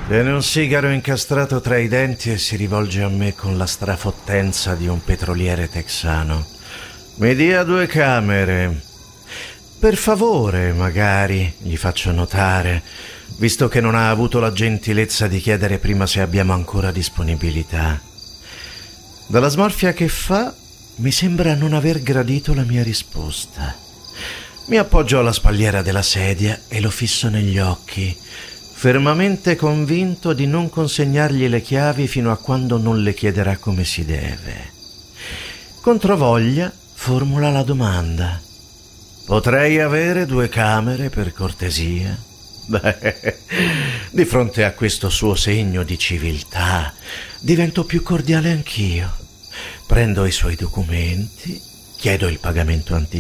Tiene un sigaro incastrato tra i denti e si rivolge a me con la strafottenza di un petroliere texano. Mi dia 2 camere. Per favore, magari, gli faccio notare, visto che non ha avuto la gentilezza di chiedere prima se abbiamo ancora disponibilità. Dalla smorfia che fa, mi sembra non aver gradito la mia risposta. Mi appoggio alla spalliera della sedia e lo fisso negli occhi, fermamente convinto di non consegnargli le chiavi fino a quando non le chiederà come si deve. Controvoglia formula la domanda: potrei avere 2 camere, per cortesia? Beh, di fronte a questo suo segno di civiltà, divento più cordiale anch'io. Prendo i suoi documenti, chiedo il pagamento anticipato